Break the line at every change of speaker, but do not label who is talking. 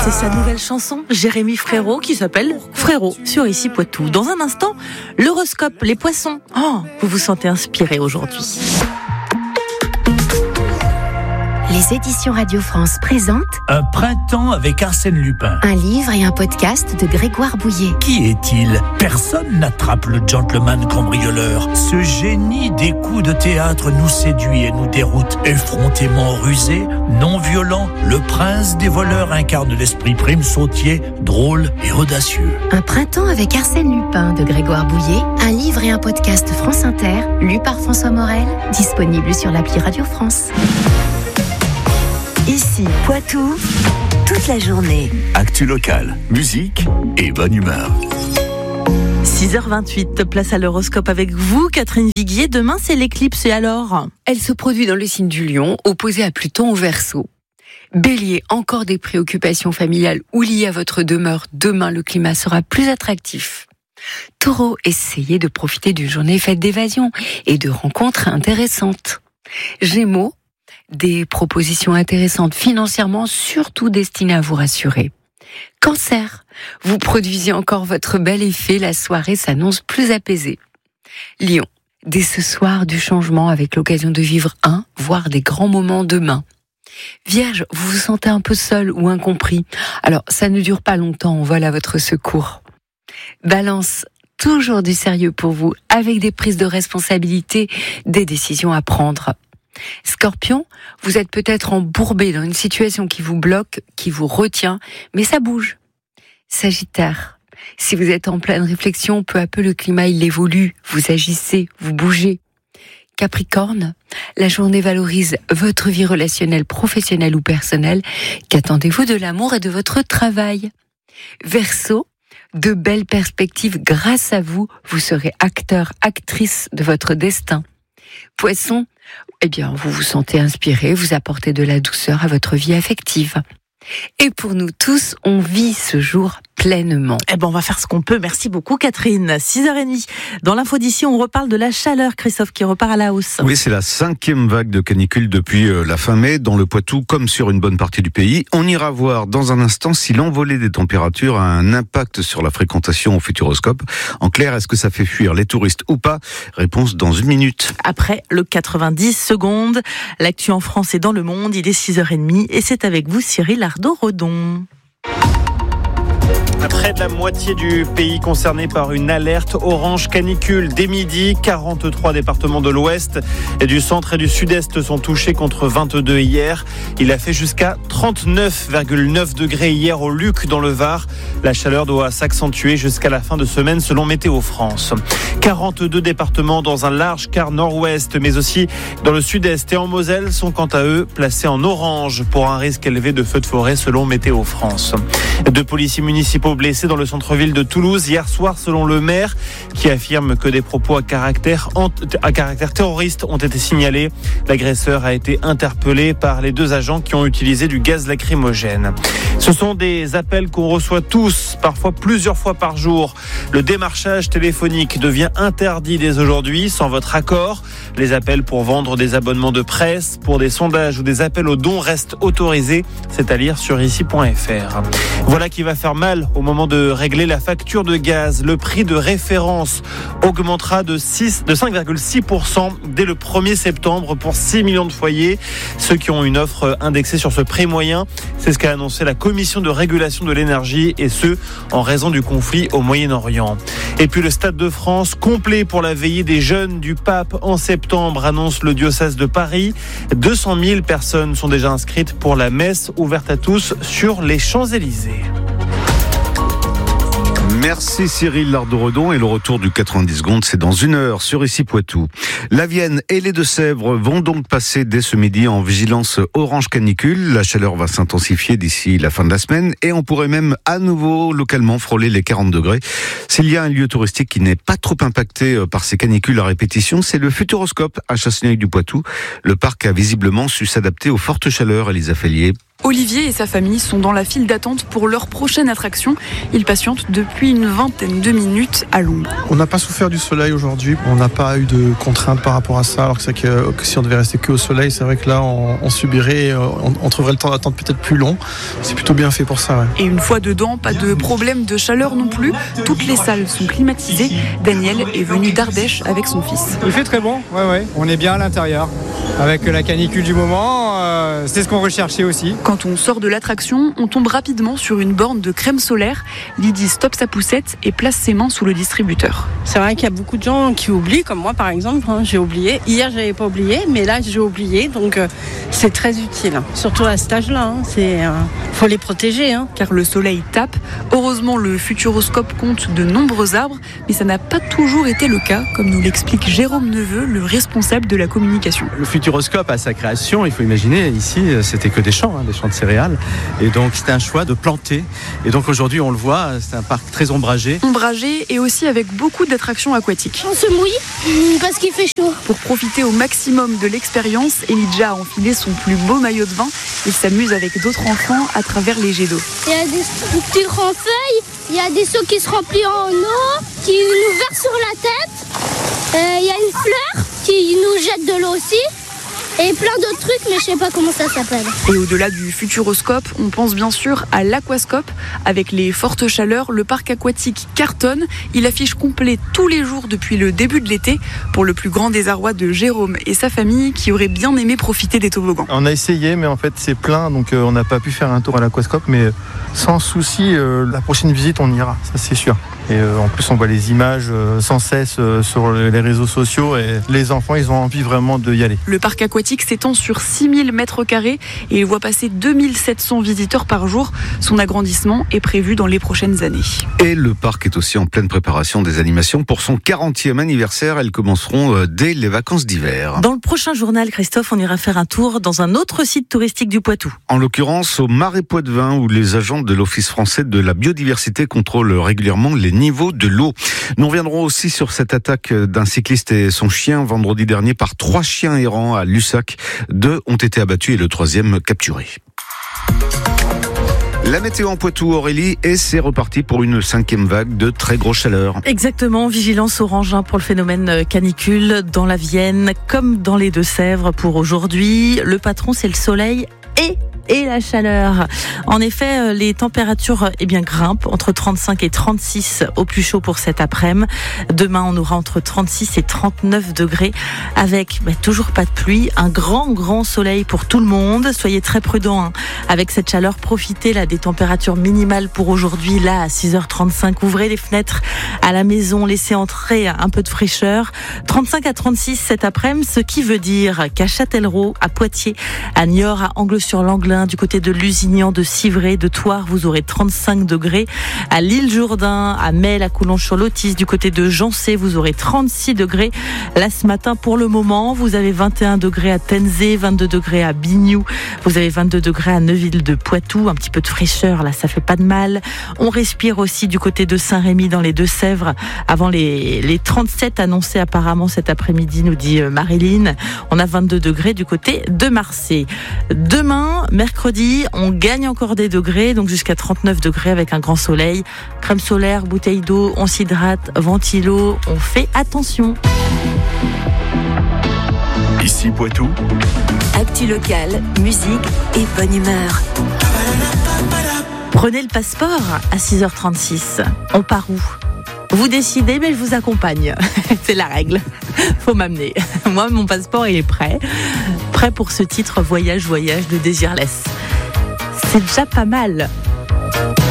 C'est sa nouvelle chanson, Jérémy Frérot, qui s'appelle Frérot, sur Ici Poitou. Dans un instant, l'horoscope, les poissons. Oh, vous vous sentez inspiré aujourd'hui.
Les éditions Radio France présentent
Un printemps avec Arsène Lupin.
un livre et un podcast de Grégoire Bouillet.
Qui est-il ? Personne n'attrape le gentleman cambrioleur. Ce génie des coups de théâtre nous séduit et nous déroute. Effrontément rusé, non violent, le prince des voleurs incarne l'esprit prime sautier, drôle et audacieux.
Un printemps avec Arsène Lupin de Grégoire Bouillet, un livre et un podcast France Inter, lu par François Morel, disponible sur l'appli Radio France.
Ici, Poitou, toute la journée.
Actu locale, musique et bonne humeur.
6h28, place à l'horoscope avec vous, Catherine Viguier. Demain, c'est l'éclipse, et alors ?
Elle se produit dans le signe du Lion, opposé à Pluton au Verseau. Bélier, encore des préoccupations familiales ou liées à votre demeure. Demain, le climat sera plus attractif. Taureau, essayez de profiter d'une journée faite d'évasion et de rencontres intéressantes. Gémeaux, des propositions intéressantes financièrement, surtout destinées à vous rassurer. Cancer, vous produisez encore votre bel effet, la soirée s'annonce plus apaisée. Lion, dès ce soir du changement avec l'occasion de vivre voire des grands moments demain. Vierge, vous vous sentez un peu seul ou incompris. Alors, ça ne dure pas longtemps, on vole à votre secours. Balance, toujours du sérieux pour vous, avec des prises de responsabilité, des décisions à prendre. Scorpion, vous êtes peut-être embourbé dans une situation qui vous bloque, qui vous retient, mais ça bouge. Sagittaire, si vous êtes en pleine réflexion, peu à peu le climat il évolue, vous agissez, vous bougez. Capricorne, la journée valorise votre vie relationnelle, professionnelle ou personnelle. Qu'attendez-vous de l'amour et de votre travail ? Verseau, de belles perspectives grâce à vous, vous serez acteur, actrice de votre destin. Poisson, vous vous sentez inspiré, vous apportez de la douceur à votre vie affective. Et pour nous tous, on vit ce jour pleinement.
On va faire ce qu'on peut. Merci beaucoup, Catherine. 6h30. Dans l'info d'ici, on reparle de la chaleur, Christophe, qui repart à la hausse.
Oui, c'est la 5e vague de canicule depuis la fin mai, dans le Poitou, comme sur une bonne partie du pays. On ira voir dans un instant si l'envolée des températures a un impact sur la fréquentation au Futuroscope. En clair, est-ce que ça fait fuir les touristes ou pas ? Réponse dans une minute.
Après le 90 secondes, l'actu en France et dans le monde, il est 6h30 et c'est avec vous, Cyril Ardo-Redon.
Près de la moitié du pays concerné par une alerte orange canicule. Dès midi, 43 départements de l'Ouest et du centre et du Sud-Est sont touchés contre 22 hier. Il a fait jusqu'à 39,9 degrés hier au Luc dans le Var. La chaleur doit s'accentuer jusqu'à la fin de semaine selon Météo France. 42 départements dans un large quart nord-ouest, mais aussi dans le Sud-Est et en Moselle sont quant à eux placés en orange pour un risque élevé de feux de forêt selon Météo France. 2 policiers municipaux blessés dans le centre-ville de Toulouse hier soir selon le maire qui affirme que des propos à caractère terroriste ont été signalés. L'agresseur a été interpellé par les 2 agents qui ont utilisé du gaz lacrymogène. Ce sont des appels qu'on reçoit tous, parfois plusieurs fois par jour. Le démarchage téléphonique devient interdit dès aujourd'hui sans votre accord. Les appels pour vendre des abonnements de presse, pour des sondages ou des appels aux dons restent autorisés, c'est à lire sur ici.fr. Voilà qui va faire mal au moment de régler la facture de gaz. Le prix de référence augmentera de 5,6% dès le 1er septembre pour 6 millions de foyers. Ceux qui ont une offre indexée sur ce prix moyen, c'est ce qu'a annoncé la Commission de régulation de l'énergie et ce, en raison du conflit au Moyen-Orient. Et puis le Stade de France, complet pour la veillée des jeunes du Pape en septembre, annonce le diocèse de Paris. 200 000 personnes sont déjà inscrites pour la messe ouverte à tous sur les Champs-Élysées.
Merci Cyril Ardo-Redon et le retour du 90 secondes, c'est dans 1 heure sur Ici Poitou. La Vienne et les Deux-Sèvres vont donc passer dès ce midi en vigilance orange canicule. La chaleur va s'intensifier d'ici la fin de la semaine et on pourrait même à nouveau localement frôler les 40 degrés. S'il y a un lieu touristique qui n'est pas trop impacté par ces canicules à répétition, c'est le Futuroscope à Chasseneuil du Poitou. Le parc a visiblement su s'adapter aux fortes chaleurs, Elisa Fellier.
Olivier et sa famille sont dans la file d'attente pour leur prochaine attraction. Ils patientent depuis une vingtaine de minutes à l'ombre.
On n'a pas souffert du soleil aujourd'hui, on n'a pas eu de contraintes par rapport à ça, alors que c'est que si on devait rester que au soleil, c'est vrai que là on subirait, on trouverait le temps d'attente peut-être plus long. C'est plutôt bien fait pour ça. Ouais.
Et une fois dedans, pas de problème de chaleur non plus. Toutes les salles sont climatisées. Daniel est venu d'Ardèche avec son fils.
Il fait très bon, ouais. On est bien à l'intérieur. Avec la canicule du moment, c'est ce qu'on recherchait aussi.
Quand on sort de l'attraction, on tombe rapidement sur une borne de crème solaire. Lydie stoppe sa poussette et place ses mains sous le distributeur.
C'est vrai qu'il y a beaucoup de gens qui oublient, comme moi par exemple. J'ai oublié. Hier, j'avais pas oublié, mais là, j'ai oublié. Donc, c'est très utile. Surtout à cet âge-là. Faut les protéger.
Car le soleil tape. Heureusement, le Futuroscope compte de nombreux arbres, mais ça n'a pas toujours été le cas, comme nous l'explique Jérôme Neveu, le responsable de la communication.
Le Futuroscope, à sa création, il faut imaginer, ici, c'était que des champs de céréales. Et donc, c'était un choix de planter. Et donc, aujourd'hui, on le voit, c'est un parc très ombragé.
Ombragé et aussi avec beaucoup d'attractions aquatiques.
On se mouille parce qu'il fait chaud.
Pour profiter au maximum de l'expérience, Elijah a enfilé son plus beau maillot de bain. Il s'amuse avec d'autres enfants à travers les jets d'eau.
Il y a des petits grands feuilles, il y a des seaux qui se remplissent en eau, qui nous versent sur la tête. Il y a une fleur qui nous jette de l'eau aussi. Et plein d'autres trucs, mais je sais pas comment ça s'appelle.
Et au-delà du Futuroscope, on pense bien sûr à l'Aquascope. Avec les fortes chaleurs, le parc aquatique cartonne. Il affiche complet tous les jours depuis le début de l'été, pour le plus grand désarroi de Jérôme et sa famille qui auraient bien aimé profiter des toboggans.
On a essayé, mais en fait c'est plein, donc on n'a pas pu faire un tour à l'Aquascope, mais sans souci, la prochaine visite on ira, ça c'est sûr. Et en plus on voit les images sans cesse sur les réseaux sociaux et les enfants ils ont envie vraiment d'y aller.
Le parc aquatique s'étend sur 6000 mètres carrés et il voit passer 2700 visiteurs par jour. Son agrandissement est prévu dans les prochaines années.
Et le parc est aussi en pleine préparation des animations pour son 40e anniversaire. Elles commenceront dès les vacances d'hiver.
Dans le prochain journal, Christophe, on ira faire un tour dans un autre site touristique du Poitou.
En l'occurrence au Marais Poitevin, où les agents de l'Office français de la biodiversité contrôlent régulièrement les niveaux de l'eau. Nous reviendrons aussi sur cette attaque d'un cycliste et son chien vendredi dernier par 3 chiens errants à Lussac. 2 ont été abattus et le 3e capturé. La météo en Poitou, Aurélie, et c'est reparti pour une 5e vague de très grosse chaleur.
Exactement, vigilance orange pour le phénomène canicule dans la Vienne comme dans les Deux-Sèvres pour aujourd'hui. Le patron, c'est le soleil et la chaleur. En effet, les températures grimpent entre 35 et 36 au plus chaud pour cet après-midi. Demain, on aura entre 36 et 39 degrés avec toujours pas de pluie, un grand soleil pour tout le monde. Soyez très prudents avec cette chaleur. Profitez là des températures minimales pour aujourd'hui. Là, à 6h35, ouvrez les fenêtres à la maison, laissez entrer un peu de fraîcheur. 35 à 36 cet après-midi, ce qui veut dire qu'à Châtellerault, à Poitiers, à Niort, à Angles-sur-Langlin, du côté de Lusignan, de Civray, de Thouars, vous aurez 35 degrés. À l'Île-Jourdain, à Mel, à Coulonges-sur-Lotis, du côté de Jancé, vous aurez 36 degrés. Là, ce matin, pour le moment, vous avez 21 degrés à Tenzé, 22 degrés à Bignoux, vous avez 22 degrés à Neuville-de-Poitou, un petit peu de fraîcheur, là, ça fait pas de mal. On respire aussi du côté de Saint-Rémy, dans les Deux-Sèvres, avant les 37 annoncés apparemment cet après-midi, nous dit Marilyn. On a 22 degrés du côté de Marseille. Demain, mercredi, on gagne encore des degrés, donc jusqu'à 39 degrés avec un grand soleil. Crème solaire, bouteille d'eau, on s'hydrate, ventilo, on fait attention.
Ici Poitou.
Actu locale, musique et bonne humeur.
Prenez le passeport à 6h36. On part où ? Vous décidez, mais je vous accompagne. C'est la règle. Faut m'amener. Moi, mon passeport, il est prêt. Prêt pour ce titre Voyage de Désirless. C'est déjà pas mal.